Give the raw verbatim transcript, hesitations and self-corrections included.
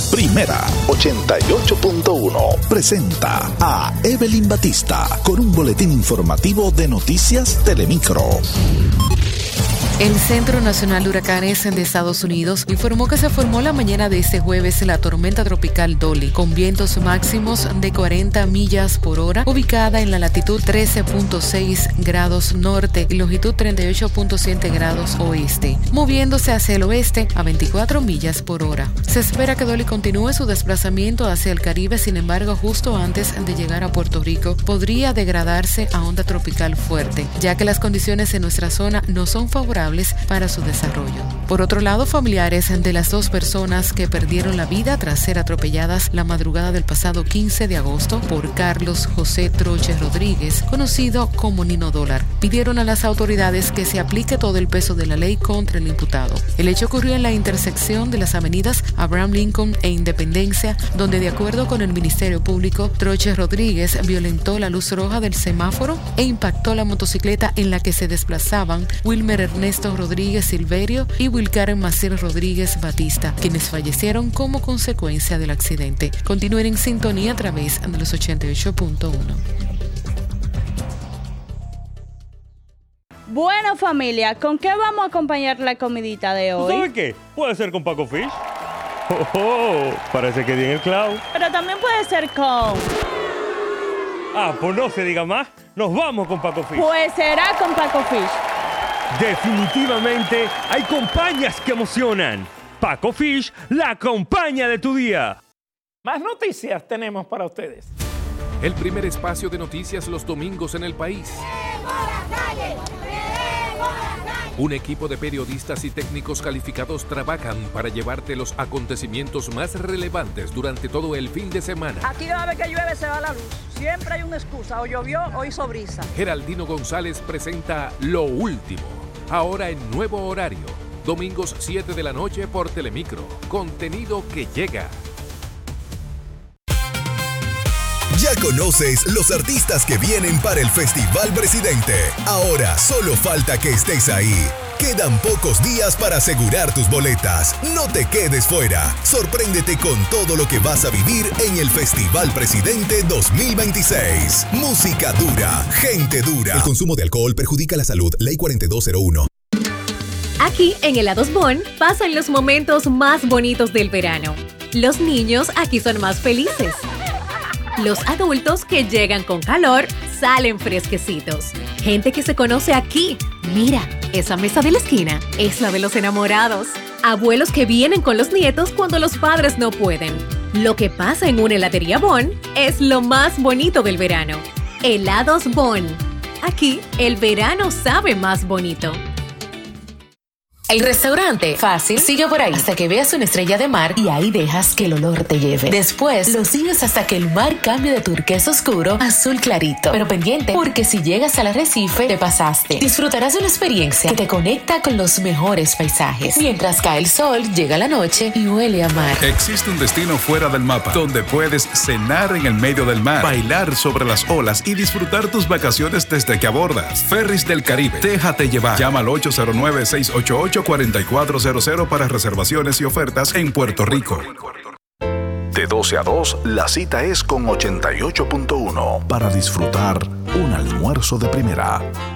Primera ochenta y ocho punto uno presenta a Evelyn Batista con un boletín informativo de Noticias Telemicro. El Centro Nacional de Huracanes de Estados Unidos informó que se formó la mañana de este jueves la tormenta tropical Dolly, con vientos máximos de cuarenta millas por hora, ubicada en la latitud trece punto seis grados norte y longitud treinta y ocho punto siete grados oeste, moviéndose hacia el oeste a veinticuatro millas por hora. Se espera que Dolly continúe su desplazamiento hacia el Caribe, sin embargo, justo antes de llegar a Puerto Rico, podría degradarse a onda tropical fuerte, ya que las condiciones en nuestra zona no son favorables para su desarrollo. Por otro lado, familiares de las dos personas que perdieron la vida tras ser atropelladas la madrugada del pasado quince de agosto por Carlos José Troche Rodríguez, conocido como Nino Dólar, pidieron a las autoridades que se aplique todo el peso de la ley contra el imputado. El hecho ocurrió en la intersección de las avenidas Abraham Lincoln e Independencia, donde, de acuerdo con el Ministerio Público, Troche Rodríguez violentó la luz roja del semáforo e impactó la motocicleta en la que se desplazaban Wilmer Ernesto Rodríguez Silverio y Wilkaren Maciel Rodríguez Batista, quienes fallecieron como consecuencia del accidente. Continúen en sintonía a través de los ochenta y ocho punto uno. Bueno, familia, ¿con qué vamos a acompañar la comidita de hoy? ¿Sabes qué? Puede ser con Paco Fish. Oh, oh, parece que di en el clavo. Pero también puede ser con... Ah, pues no se diga más. Nos vamos con Paco Fish. Pues será con Paco Fish. Definitivamente hay compañías que emocionan. Paco Fish, la compañía de tu día. Más noticias tenemos para ustedes. El primer espacio de noticias los domingos en el país. Un equipo de periodistas y técnicos calificados trabajan para llevarte los acontecimientos más relevantes durante todo el fin de semana. Aquí cada vez que llueve se va la luz. Siempre hay una excusa. O llovió o hizo brisa. Geraldino González presenta Lo Último. Ahora en nuevo horario. Domingos siete de la noche por Telemicro. Contenido que llega. Ya conoces los artistas que vienen para el Festival Presidente. Ahora solo falta que estés ahí. Quedan pocos días para asegurar tus boletas. No te quedes fuera. Sorpréndete con todo lo que vas a vivir en el Festival Presidente dos mil veintiséis. Música dura, gente dura. El consumo de alcohol perjudica la salud. Ley cuarenta y dos cero uno. Aquí en Helados Bon pasan los momentos más bonitos del verano. Los niños aquí son más felices. Los adultos que llegan con calor salen fresquecitos. Gente que se conoce aquí. Mira, esa mesa de la esquina es la de los enamorados. Abuelos que vienen con los nietos cuando los padres no pueden. Lo que pasa en una heladería Bon es lo más bonito del verano. Helados Bon. Aquí el verano sabe más bonito. El restaurante Fácil sigue por ahí hasta que veas una estrella de mar y ahí dejas que el olor te lleve. Después lo sigues hasta que el mar cambie de turquesa oscuro a azul clarito. Pero pendiente, porque si llegas al arrecife, te pasaste. Disfrutarás de una experiencia que te conecta con los mejores paisajes. Mientras cae el sol, llega la noche y huele a mar. Existe un destino fuera del mapa donde puedes cenar en el medio del mar, bailar sobre las olas y disfrutar tus vacaciones desde que abordas. Ferris del Caribe. Déjate llevar. Llama al ocho cero nueve, seis ocho ocho, cuatro cuatro cero cero para reservaciones y ofertas en Puerto Rico. De doce a dos, la cita es con ochenta y ocho punto uno para disfrutar un almuerzo de primera.